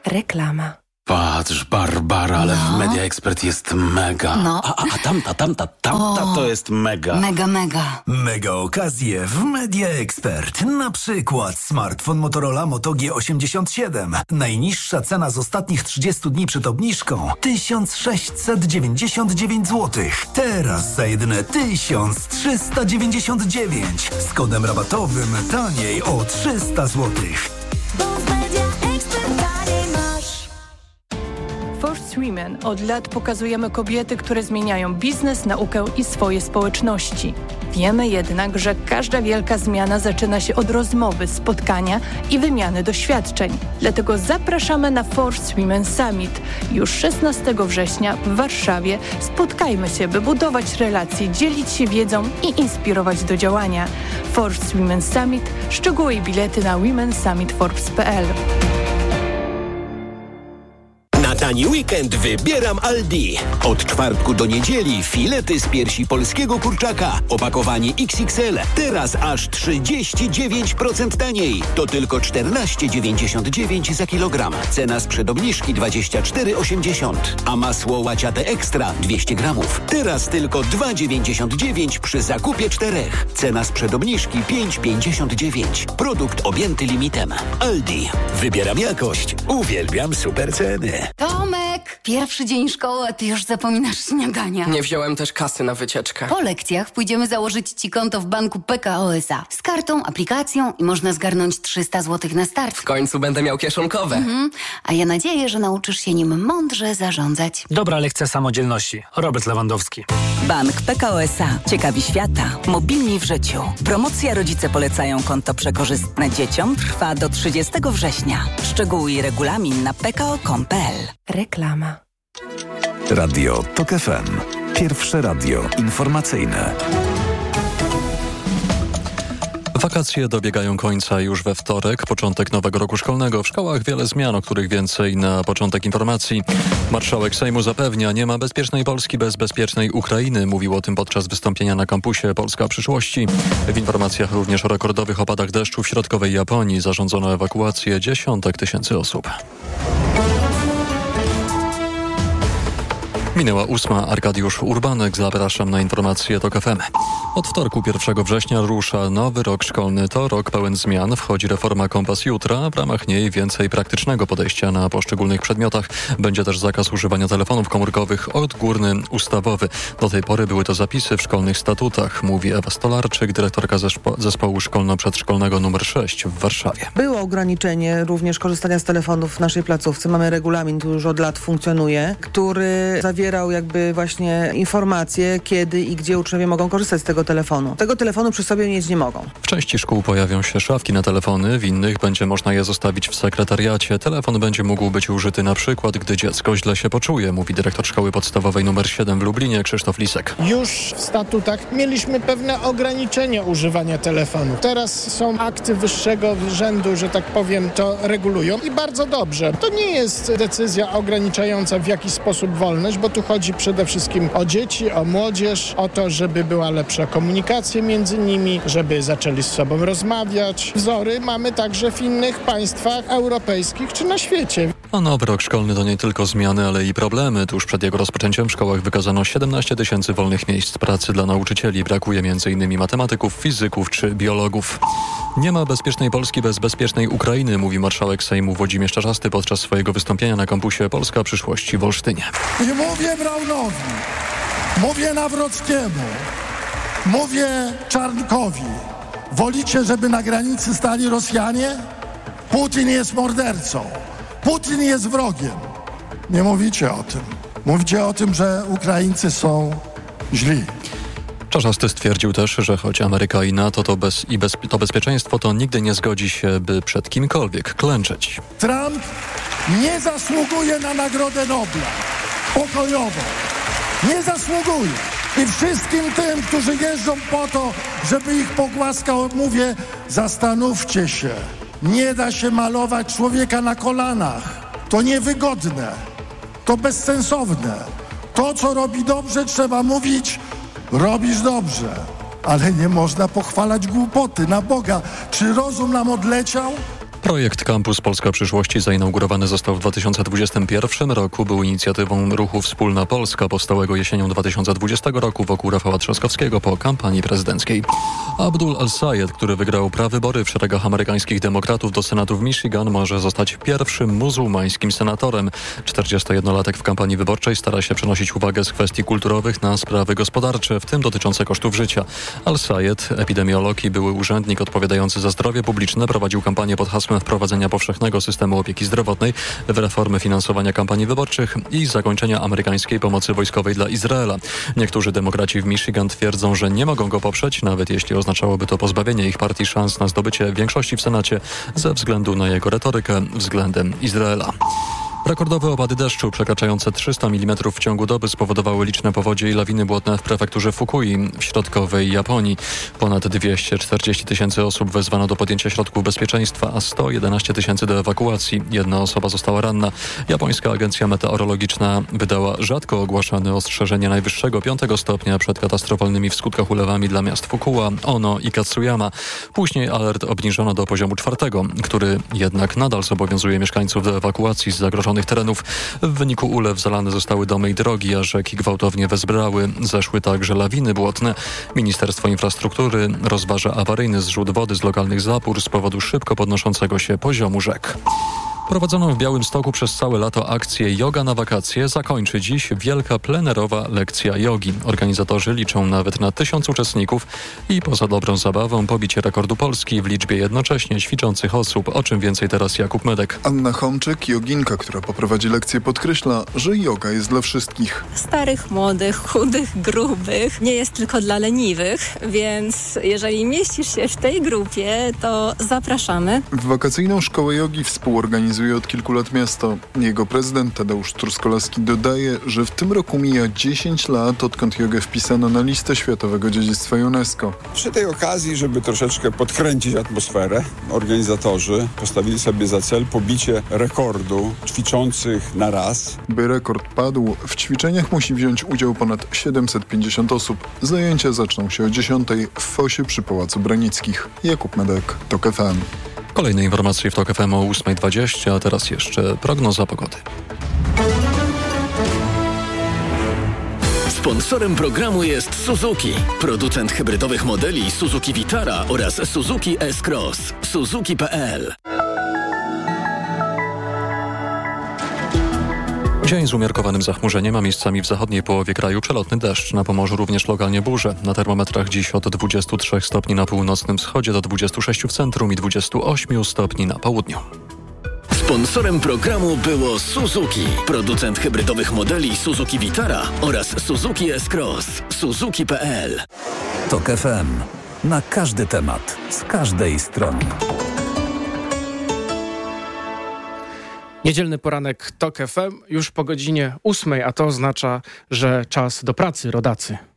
Reklama. Patrz, Barbara, ale w Media Expert jest mega. No. A tamta to jest mega. Mega. Mega okazje w Media Expert. Na przykład smartfon Motorola Moto G87. Najniższa cena z ostatnich 30 dni przed obniżką 1699 zł. Teraz za jedyne 1399. Z kodem rabatowym taniej o 300 zł. Force Women od lat pokazujemy kobiety, które zmieniają biznes, naukę i swoje społeczności. Wiemy jednak, że każda wielka zmiana zaczyna się od rozmowy, spotkania i wymiany doświadczeń. Dlatego zapraszamy na Force Women Summit. Już 16 września w Warszawie spotkajmy się, by budować relacje, dzielić się wiedzą i inspirować do działania. Force Women Summit. Szczegóły i bilety na womensummitforbes.pl. Na tani weekend wybieram Aldi. Od czwartku do niedzieli filety z piersi polskiego kurczaka. Opakowanie XXL. Teraz aż 39% taniej. To tylko 14,99 za kilogram. Cena sprzed obniżki 24,80. A masło łaciate ekstra 200 gramów. Teraz tylko 2,99 przy zakupie 4. Cena sprzed obniżki 5,59. Produkt objęty limitem. Aldi. Wybieram jakość. Uwielbiam super ceny. Tomek, pierwszy dzień szkoły, a ty już zapominasz śniadania. Nie wziąłem też kasy na wycieczkę. Po lekcjach pójdziemy założyć ci konto w banku PKO SA. Z kartą, aplikacją i można zgarnąć 300 zł na start. W końcu będę miał kieszonkowe. A ja nadzieję, że nauczysz się nim mądrze zarządzać. Dobra lekcja samodzielności. Robert Lewandowski. Bank PKO SA. Ciekawi świata. Mobilni w życiu. Promocja Rodzice polecają konto przekorzystne dzieciom trwa do 30 września. Szczegóły i regulamin na pko.com.pl. Reklama. Radio TOK FM. Pierwsze radio informacyjne. Wakacje dobiegają końca już we wtorek, początek nowego roku szkolnego. W szkołach wiele zmian, o których więcej na początek informacji. Marszałek Sejmu zapewnia, nie ma bezpiecznej Polski bez bezpiecznej Ukrainy. Mówił o tym podczas wystąpienia na kampusie Polska przyszłości. W informacjach również o rekordowych opadach deszczu w środkowej Japonii. Zarządzono ewakuację dziesiątek tysięcy osób. Minęła 8. Arkadiusz Urbanek. Zapraszam na informacje TOK FM. Od wtorku 1 września rusza nowy rok szkolny. To rok pełen zmian. Wchodzi reforma Kompas Jutra. W ramach niej więcej praktycznego podejścia na poszczególnych przedmiotach. Będzie też zakaz używania telefonów komórkowych, odgórny ustawowy. Do tej pory były to zapisy w szkolnych statutach, mówi Ewa Stolarczyk, dyrektorka zespołu szkolno-przedszkolnego nr 6 w Warszawie. Było ograniczenie również korzystania z telefonów w naszej placówce. Mamy regulamin, który już od lat funkcjonuje, który zawierał jakby właśnie informacje, kiedy i gdzie uczniowie mogą korzystać z tego telefonu. Tego telefonu przy sobie mieć nie mogą. W części szkół pojawią się szafki na telefony, w innych będzie można je zostawić w sekretariacie. Telefon będzie mógł być użyty na przykład, gdy dziecko źle się poczuje, mówi dyrektor szkoły podstawowej nr 7 w Lublinie Krzysztof Lisek. Już w statutach mieliśmy pewne ograniczenie używania telefonu. Teraz są akty wyższego rzędu, że tak powiem, to regulują i bardzo dobrze. To nie jest decyzja ograniczająca w jakiś sposób wolność, bo tu chodzi przede wszystkim o dzieci, o młodzież, o to, żeby była lepsza komunikacja między nimi, żeby zaczęli z sobą rozmawiać. Wzory mamy także w innych państwach europejskich czy na świecie. A nowy rok szkolny to nie tylko zmiany, ale i problemy. Tuż przed jego rozpoczęciem w szkołach wykazano 17 tysięcy wolnych miejsc pracy dla nauczycieli. Brakuje m.in. matematyków, fizyków czy biologów. Nie ma bezpiecznej Polski bez bezpiecznej Ukrainy, mówi marszałek Sejmu Włodzimierz Czarzasty podczas swojego wystąpienia na kampusie Polska przyszłości w Olsztynie. I mówię Braunowi, mówię Nawrockiemu, mówię Czarnkowi. Wolicie, żeby na granicy stali Rosjanie? Putin jest mordercą. Putin jest wrogiem. Nie mówicie o tym. Mówicie o tym, że Ukraińcy są źli. Czarzasty stwierdził też, że choć Ameryka i NATO to bezpieczeństwo, to nigdy nie zgodzi się, by przed kimkolwiek klęczeć. Trump nie zasługuje na Nagrodę Nobla pokojową. Nie zasługuje. I wszystkim tym, którzy jeżdżą po to, żeby ich pogłaskał, mówię, zastanówcie się. Nie da się malować człowieka na kolanach. To niewygodne. To bezsensowne. To, co robi dobrze, trzeba mówić, robisz dobrze. Ale nie można pochwalać głupoty. Na Boga, czy rozum nam odleciał? Projekt Campus Polska Przyszłości zainaugurowany został w 2021 roku. Był inicjatywą ruchu Wspólna Polska, powstałego jesienią 2020 roku wokół Rafała Trzaskowskiego po kampanii prezydenckiej. Abdul Al-Sayed, który wygrał prawybory w szeregach amerykańskich demokratów do Senatu w Michigan, może zostać pierwszym muzułmańskim senatorem. 41-latek w kampanii wyborczej stara się przenosić uwagę z kwestii kulturowych na sprawy gospodarcze, w tym dotyczące kosztów życia. Al-Sayed, epidemiolog i były urzędnik odpowiadający za zdrowie publiczne, prowadził kampanię pod hasłem wprowadzenia powszechnego systemu opieki zdrowotnej, w reformy finansowania kampanii wyborczych i zakończenia amerykańskiej pomocy wojskowej dla Izraela. Niektórzy demokraci w Michigan twierdzą, że nie mogą go poprzeć, nawet jeśli oznaczałoby to pozbawienie ich partii szans na zdobycie większości w Senacie ze względu na jego retorykę względem Izraela. Rekordowe opady deszczu przekraczające 300 mm w ciągu doby spowodowały liczne powodzie i lawiny błotne w prefekturze Fukui w środkowej Japonii. Ponad 240 000 osób wezwano do podjęcia środków bezpieczeństwa, a 111 000 do ewakuacji. Jedna osoba została ranna. Japońska Agencja Meteorologiczna wydała rzadko ogłaszane ostrzeżenie najwyższego 5 stopnia przed katastrofalnymi w skutkach ulewami dla miast Fukuoka, Ono i Katsuyama. Później alert obniżono do poziomu 4, który jednak nadal zobowiązuje mieszkańców do ewakuacji z zagrożonych terenów. W wyniku ulew zalane zostały domy i drogi, a rzeki gwałtownie wezbrały. Zeszły także lawiny błotne. Ministerstwo Infrastruktury rozważa awaryjny zrzut wody z lokalnych zapór z powodu szybko podnoszącego się poziomu rzek. Prowadzoną w Białymstoku przez całe lato akcję Yoga na wakacje zakończy dziś wielka plenerowa lekcja jogi. Organizatorzy liczą nawet na 1000 uczestników i poza dobrą zabawą pobicie rekordu Polski w liczbie jednocześnie ćwiczących osób. O czym więcej teraz Jakub Medek. Anna Homczyk, joginka, która poprowadzi lekcję, podkreśla, że yoga jest dla wszystkich. Starych, młodych, chudych, grubych. Nie jest tylko dla leniwych, więc jeżeli mieścisz się w tej grupie, to zapraszamy. Wakacyjną szkołę jogi współorganizuje od kilku lat miasto. Jego prezydent Tadeusz Truskolaski dodaje, że w tym roku mija 10 lat, odkąd jogę wpisano na listę Światowego Dziedzictwa UNESCO. Przy tej okazji, żeby troszeczkę podkręcić atmosferę, organizatorzy postawili sobie za cel pobicie rekordu ćwiczących na raz. By rekord padł, w ćwiczeniach musi wziąć udział ponad 750 osób. Zajęcia zaczną się o 10 w fosie przy Pałacu Branickich. Jakub Medek, TOK FM. Kolejne informacje w TOK FM o 8:20, a teraz jeszcze prognoza pogody. Sponsorem programu jest Suzuki, producent hybrydowych modeli Suzuki Vitara oraz Suzuki S-Cross. Suzuki.pl. Dzień z umiarkowanym zachmurzeniem, a miejscami w zachodniej połowie kraju przelotny deszcz. Na Pomorzu również lokalnie burze. Na termometrach dziś od 23 stopni na północnym wschodzie do 26 w centrum i 28 stopni na południu. Sponsorem programu było Suzuki, producent hybrydowych modeli Suzuki Vitara oraz Suzuki S-Cross. Suzuki.pl. TOK FM. Na każdy temat, z każdej strony. Niedzielny poranek TOK FM już po godzinie 8, a to oznacza, że czas do pracy, rodacy.